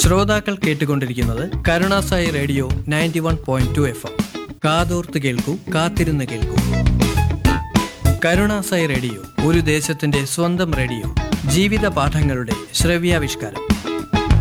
ശ്രോതാക്കൾ കേട്ടുകൊണ്ടിരിക്കുന്നത് Karunasai radio 91.2 FM. കാതോർത്ത് കേൾക്കൂ, കാത്തിരുന്ന് കേൾക്കൂ. കരുണാസായി റേഡിയോ ഒരു ദേശത്തിന്റെ സ്വന്തം റേഡിയോ. ജീവിത പാഠങ്ങളുടെ ശ്രവ്യാവിഷ്കാരം.